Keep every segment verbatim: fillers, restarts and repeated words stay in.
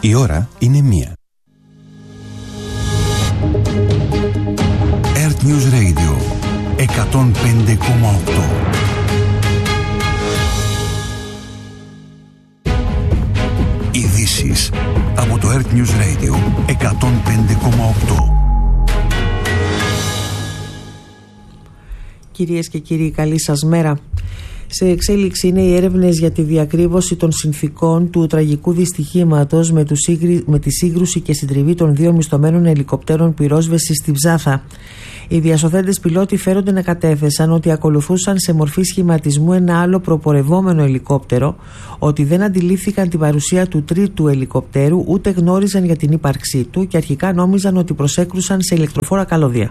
Η ώρα είναι μία. Earth News Radio εκατόν πέντε κόμμα οκτώ. Ειδήσεις από το Earth News Radio εκατόν πέντε κόμμα οκτώ. Κυρίες και κύριοι, καλή σας μέρα. Σε εξέλιξη είναι οι έρευνες για τη διακρύβωση των συνθηκών του τραγικού δυστυχήματος με, με τη σύγκρουση και συντριβή των δύο μισθωμένων ελικοπτέρων πυρόσβεσης στη Ψάθα. Οι διασωθέντες πιλότοι φέρονται να κατέθεσαν ότι ακολουθούσαν σε μορφή σχηματισμού ένα άλλο προπορευόμενο ελικόπτερο, ότι δεν αντιλήφθηκαν την παρουσία του τρίτου ελικοπτέρου, ούτε γνώριζαν για την ύπαρξή του και αρχικά νόμιζαν ότι προσέκρουσαν σε ηλεκτροφόρα καλώδια.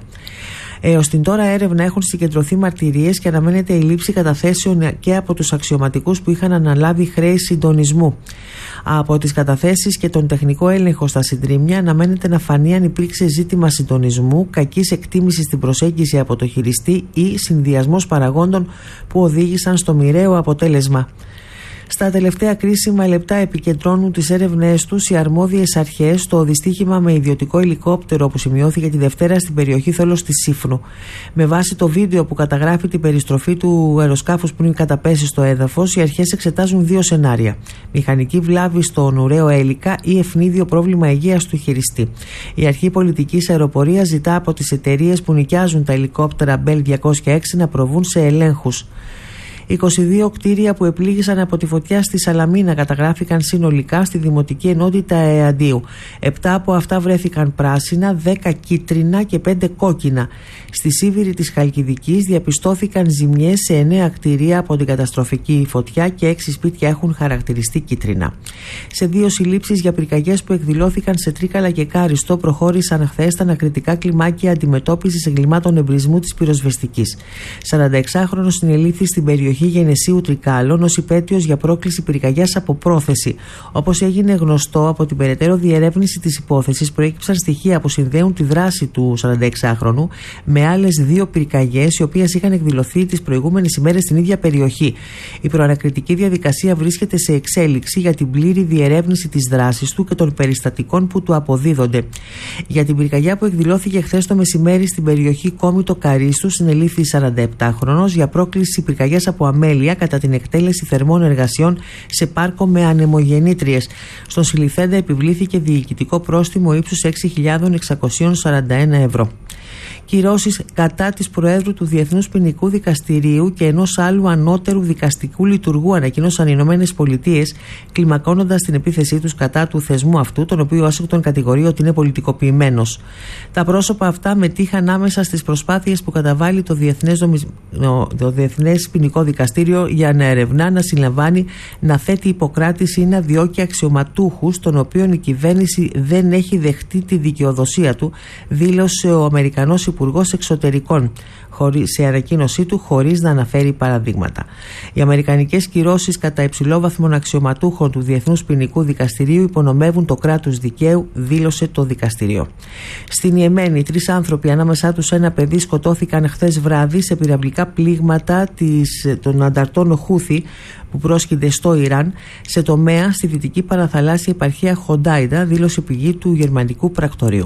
Έως την τώρα έρευνα έχουν συγκεντρωθεί μαρτυρίες και αναμένεται η λήψη καταθέσεων και από τους αξιωματικούς που είχαν αναλάβει χρέη συντονισμού. Από τις καταθέσεις και τον τεχνικό έλεγχο στα συντρίμμια αναμένεται να φανεί αν υπήρξε ζήτημα συντονισμού, κακής εκτίμησης στην προσέγγιση από το χειριστή ή συνδυασμός παραγόντων που οδήγησαν στο μοιραίο αποτέλεσμα. Στα τελευταία κρίσιμα λεπτά επικεντρώνουν τις έρευνές τους οι αρμόδιες αρχές στο δυστύχημα με ιδιωτικό ελικόπτερο που σημειώθηκε τη Δευτέρα στην περιοχή Θόλος της Σύφνου. Με βάση το βίντεο που καταγράφει την περιστροφή του αεροσκάφους πριν καταπέσει στο έδαφος, οι αρχές εξετάζουν δύο σενάρια: μηχανική βλάβη στον ουραίο έλικα ή ευνίδιο πρόβλημα υγείας του χειριστή. Η Αρχή Πολιτικής Αεροπορίας ζητά από τις εταιρείες που νοικιάζουν τα ελικόπτερα Bell διακόσια έξι να προβούν σε ελέγχους. είκοσι δύο κτίρια που επλήγησαν από τη φωτιά στη Σαλαμίνα καταγράφηκαν συνολικά στη Δημοτική Ενότητα Εαντίου. Επτά από αυτά βρέθηκαν πράσινα, δέκα κίτρινα και πέντε κόκκινα. Στη Σίβηρη της Χαλκιδικής διαπιστώθηκαν ζημιές σε εννέα κτίρια από την καταστροφική φωτιά και έξι σπίτια έχουν χαρακτηριστεί κίτρινα. Σε δύο συλλήψεις για πυρκαγιές που εκδηλώθηκαν σε Τρίκαλα και Κάριστο προχώρησαν χθες τα ανακριτικά κλιμάκια αντιμετώπισης εγκλημάτων εμπρισμού της πυροσβεστικής. σαρανταεξάχρονος συνελήφθη στην περιοχή Γενεσίου Τρικάλων ως υπέτειος για πρόκληση πυρκαγιάς από πρόθεση. Όπως έγινε γνωστό, από την περαιτέρω διερεύνηση της υπόθεσης προέκυψαν στοιχεία που συνδέουν τη δράση του σαρανταεξάχρονου με άλλες δύο πυρκαγιές, οι οποίες είχαν εκδηλωθεί τις προηγούμενες ημέρες στην ίδια περιοχή. Η προανακριτική διαδικασία βρίσκεται σε εξέλιξη για την πλήρη διερεύνηση της δράσης του και των περιστατικών που του αποδίδονται. Για την πυρκαγιά που εκδηλώθηκε χθες το μεσημέρι στην περιοχή Κόμιτο Καρίστου, συνελήφθη σαρανταεπτάχρονος για πρόκληση πυρκαγιάς από αμέλεια κατά την εκτέλεση θερμών εργασιών σε πάρκο με ανεμογεννήτριες. Στον συλληφθέντα επιβλήθηκε διοικητικό πρόστιμο ύψους έξι χιλιάδες εξακόσια σαράντα ένα ευρώ. Κυρώσεις κατά της Προέδρου του Διεθνούς Ποινικού Δικαστηρίου και ενός άλλου ανώτερου δικαστικού λειτουργού, ανακοίνωσαν οι Ηνωμένες Πολιτείες, κλιμακώνοντας την επίθεσή τους κατά του θεσμού αυτού, τον οποίο ο Ουάσιγκτον κατηγορεί ότι είναι πολιτικοποιημένος. Τα πρόσωπα αυτά μετήχαν άμεσα στις προσπάθειες που καταβάλει το Διεθνές, Νομισ... το Διεθνές Ποινικό Δικαστήριο για να ερευνά, να συλλαμβάνει, να θέτει υποκράτηση ή να διώκει αξιωματούχους, των οποίων η κυβέρνηση δεν έχει δεχτεί τη δικαιοδοσία του, δήλωσε ο Αμερικανός Υπουργός Εξωτερικών σε ανακοίνωσή του, χωρίς να αναφέρει παραδείγματα. Οι αμερικανικές κυρώσεις κατά υψηλόβαθμων αξιωματούχων του Διεθνούς Ποινικού Δικαστηρίου υπονομεύουν το κράτος δικαίου, δήλωσε το δικαστήριο. Στην Ιεμένη, τρεις άνθρωποι, ανάμεσά τους ένα παιδί, σκοτώθηκαν χθες βράδυ σε πυραυλικά πλήγματα της, των ανταρτών Χούθη που πρόσκυνται στο Ιράν, σε τομέα στη δυτική παραθαλάσσια επαρχία Χοντάιντα, δήλωσε πηγή του γερμανικού πρακτορείου.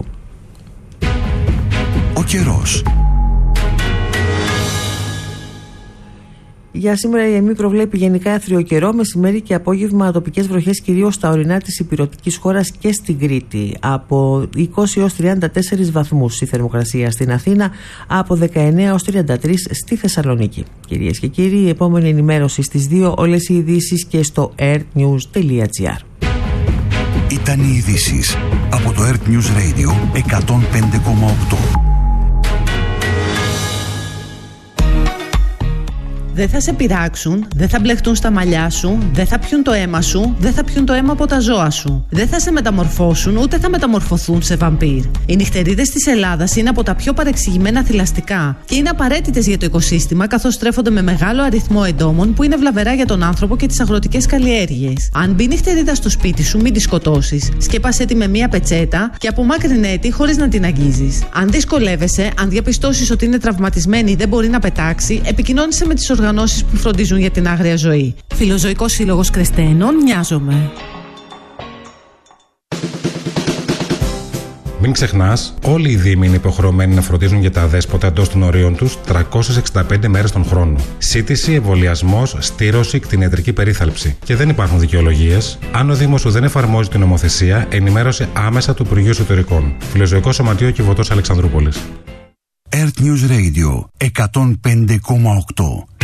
Ο καιρός. Για σήμερα η ΕΜΗ προβλέπει γενικά άθριο καιρό, μεσημέρι και απόγευμα τοπικές βροχές κυρίως στα ορεινά της ηπειρωτικής χώρας και στην Κρήτη. Από είκοσι έως τριάντα τέσσερις βαθμούς η θερμοκρασία στην Αθήνα, από δεκαεννέα έως τριάντα τρία στη Θεσσαλονίκη. Κυρίες και κύριοι, η επόμενη ενημέρωση στις δύο, όλες οι ειδήσεις και στο earthnews τελεία gr. Ήταν οι ειδήσεις από το Earth News Radio εκατόν πέντε κόμμα οκτώ. Δεν θα σε πειράξουν, δεν θα μπλεχτούν στα μαλλιά σου, δεν θα πιούν το αίμα σου, δεν θα πιούν το αίμα από τα ζώα σου. Δεν θα σε μεταμορφώσουν, ούτε θα μεταμορφωθούν σε βαμπύρ. Οι νυχτερίδες της Ελλάδας είναι από τα πιο παρεξηγημένα θηλαστικά και είναι απαραίτητες για το οικοσύστημα, καθώς στρέφονται με μεγάλο αριθμό εντόμων που είναι βλαβερά για τον άνθρωπο και τις αγροτικές καλλιέργειες. Αν μπει νυχτερίδα στο σπίτι σου, μην τη σκοτώσεις. Σκέπασέ τη με μία πετσέτα και απομάκρυνέ τη χωρίς να την αγγίζεις. Αν δυσκολεύεσαι, αν διαπιστώσεις ότι είναι τραυματισμένη ή δεν μπορεί να πετάξει, επικοινώνησε με τις οργανώσεις που φροντίζουν για την άγρια ζωή. Φιλοζωικός Σύλλογος Κρεστένων, Νοιάζομαι. Μην ξεχνάς, όλοι οι δήμοι είναι υποχρεωμένοι να φροντίζουν για τα αδέσποτα εντός των ορίων τους τριακόσιες εξήντα πέντε μέρες τον χρόνο. Σύτηση, εμβολιασμός, στήρωση, κτηνιατρική περίθαλψη. Και δεν υπάρχουν δικαιολογίες. Αν ο Δήμος σου δεν εφαρμόζει την νομοθεσία, ενημέρωσε άμεσα του Υπουργείου Εσωτερικών. Φιλοζωικό Σωματείο Κιβωτός Αλεξανδρούπολης. Earth News Radio εκατόν πέντε κόμμα οκτώ.